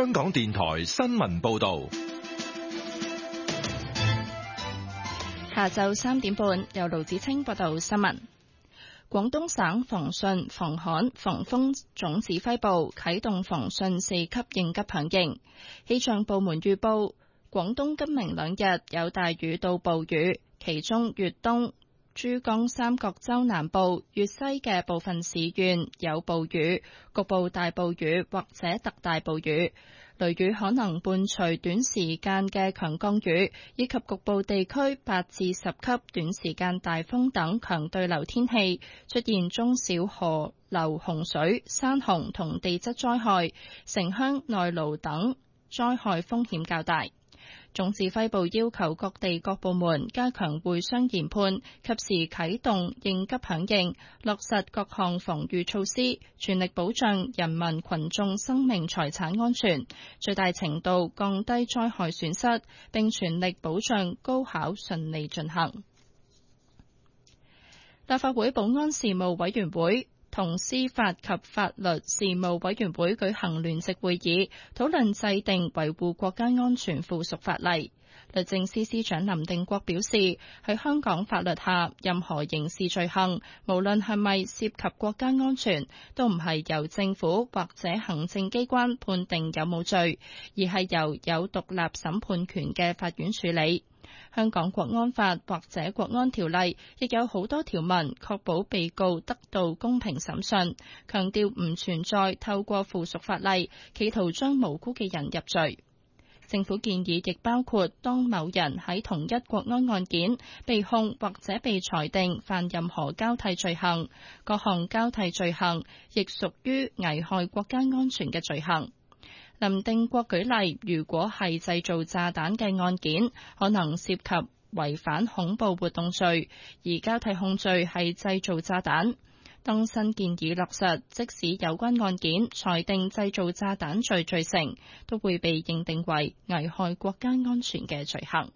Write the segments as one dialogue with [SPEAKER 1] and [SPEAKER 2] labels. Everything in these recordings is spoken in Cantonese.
[SPEAKER 1] 香港電台新聞報道。
[SPEAKER 2] 下晝3點半，由盧子清報道新聞。廣東省防汛、防旱、防風總指揮部啟動防汛4級應急響應。氣象部門預報，廣東今明兩日有大雨到暴雨，其中粵東、珠江三角洲南部、粵西嘅部分市縣有暴雨，局部大暴雨或者特大暴雨。雷雨可能伴隨短時間嘅強降雨，以及局部地區8至10級短時間大風等強對流天氣，出現中小河流洪水、山洪同地質災害，城鄉內澇等災害風險較大。總指揮部要求各地各部門加強會商研判，及時啟動應急響應，落實各項防禦措施，全力保障人民群眾生命財產安全，最大程度降低災害損失，並全力保障高考順利進行。立法會保安事務委員會同司法及法律事務委員會舉行聯席會議，討論制定維護國家安全附屬法例。律政司司長林定國表示，喺香港法律下，任何刑事罪行，無論係咪涉及國家安全，都唔係由政府或者行政機關判定有冇罪，而係由有獨立審判權嘅法院處理。香港國安法或者國安條例亦有好多條文確保被告得到公平審訊，強調唔存在透過附屬法例企圖將無辜嘅人入罪。政府建議亦包括當某人喺同一國安案件被控或者被裁定犯任何交替罪行，各項交替罪行亦屬於危害國家安全嘅罪行。林定國舉例，如果係製造炸彈嘅案件，可能涉及違反恐怖活動罪，而交替控罪係製造炸彈。當新建議落實，即使有關案件裁定製造炸彈罪罪成，都會被認定為危害國家安全嘅罪行。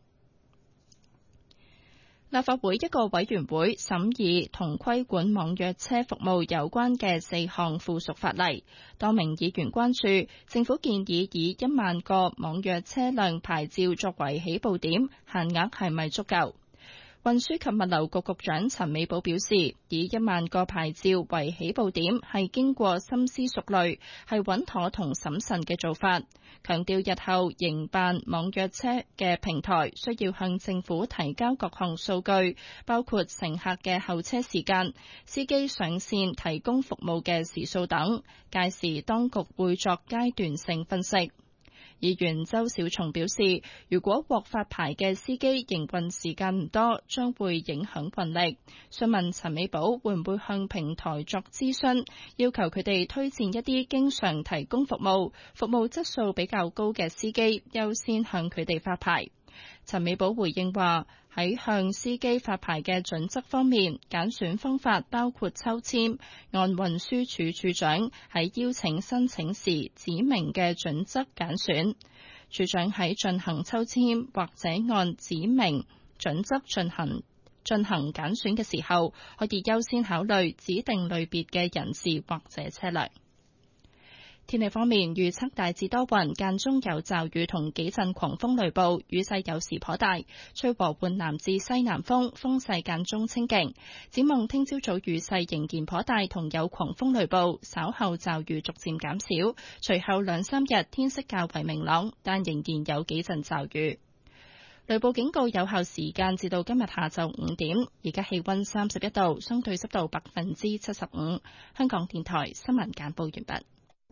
[SPEAKER 2] 立法會一個委員會審議同規管網約車服務有關嘅4項附屬法例，多名議員關注政府建議以1萬個網約車輛牌照作為起步點，限額係咪足夠？運輸及物流局局長陳美寶表示，以1萬個牌照為起步點係經過深思熟慮，係穩妥同審慎嘅做法。強調日後營辦網約車嘅平台需要向政府提交各項數據，包括乘客嘅候車時間、司機上線提供服務嘅時數等。屆時當局會作階段性分析。議員周小松表示，如果獲發牌嘅司機營運時間唔多，將會影響運力。詢問陳美寶會唔會向平台作諮詢，要求佢哋推薦一啲經常提供服務質素比較高嘅司機，優先向佢哋發牌。陳美寶回應話，喺向司機發牌嘅準則方面，揀選方法包括抽籤，按運輸署署長喺邀請申請時指明嘅準則揀選。署長喺進行抽籤或者按指明準則進行揀選嘅時候，可以優先考慮指定類別嘅人士或者車輛。天氣方面，預測大致多雲，間中有驟雨同幾陣狂風雷暴，雨勢有時頗大，吹和緩南至西南風，風勢間中清勁。展望聽朝早雨勢仍然頗大，同有狂風雷暴，稍後驟雨逐漸減少，隨後2-3日天色較為明朗，但仍然有幾陣驟雨。雷暴警告有效時間至到今日下晝5點，而家氣溫31度，相對濕度75%。香港電台新聞簡報完畢。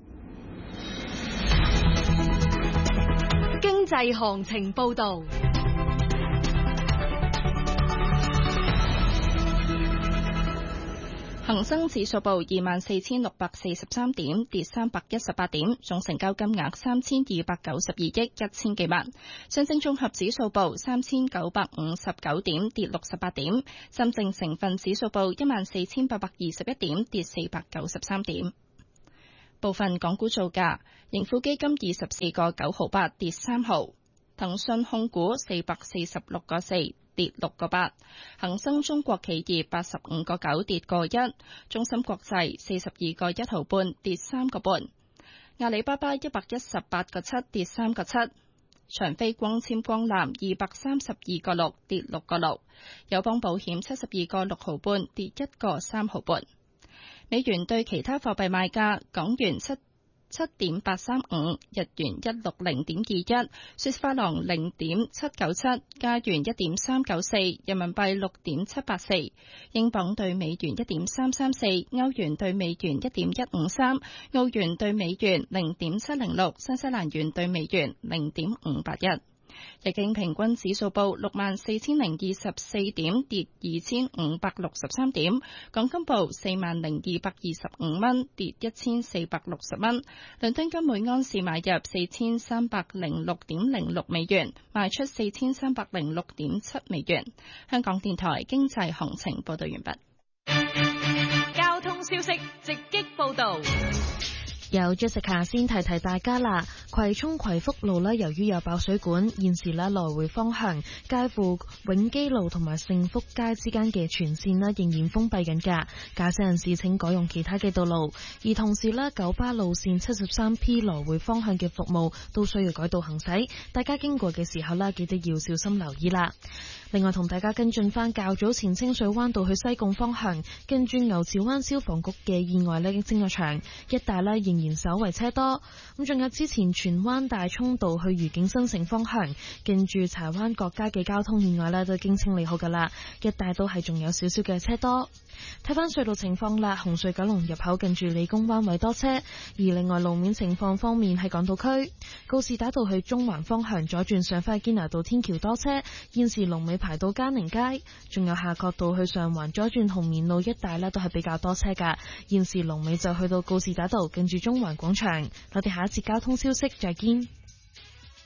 [SPEAKER 3] 經濟行情報道。
[SPEAKER 2] 恒生指數報24,643點，跌318點，總成交金額3,292億1,000幾萬。上證綜合指數報3,959點，跌68點。深證成分指數報14,821點，跌493點。部分港股造價，盈富基金24個9毫8，跌3毫；騰訊控股446個4，跌6個8；恒生中國企業85個9，跌個1；中芯國際42個1毫半，跌3個半； 阿里巴巴118個7跌3個7，長飛光纖光纜232個6跌6個6，友邦保險72個6毫半跌1個3毫半。美元對其他貨幣賣價：港元7.835，日元160.21，瑞士法郎0.797，加元1.394，人民幣6.784，英鎊對美元1.334，歐元對美元1.153，澳元對美元0.706，新西蘭元對美元0.581。日經平均指數報64,024點，跌2,563點。港金報40,225蚊，跌1,460蚊。倫敦金每安士買入4,306.06美元，賣出4,306.7美元。香港電台經濟行情報道完畢。
[SPEAKER 3] 交通消息直擊報道。
[SPEAKER 4] 由 Jessica 先提提大家啦，葵涌葵福路呢，由於有爆水管，現時呢來回方向介乎永基路同埋盛福街之間嘅全線呢仍然封閉緊㗎，駕駛人士請改用其他嘅道路。而同時呢，九巴路線 73P 來回方向嘅服務都需要改道行駛，大家經過嘅時候呢，記得要小心留意啦。另外同大家跟進翻較早前清水灣道去西貢方向，跟住牛池灣消防局嘅意外呢已經清咗場，一帶呢仍然稍為車多。咁仲有之前荃灣大涌道去愉景新城方向，跟住柴灣角街嘅交通意外呢都已經清理好噶啦，一帶都係仲有少少嘅車多。睇翻隧道情況啦，紅隧九龍入口近住理工灣位多車，而另外路面情況方面喺港島區告士打道去中環方向左轉上返堅拿道天橋多車，現時龍尾排到嘉寧街，仲有夏慤道去上環左轉紅棉路一帶呢都係比較多車噶，現時龍尾就去到告士打道近住中環廣場。我哋下一節交通消息再見。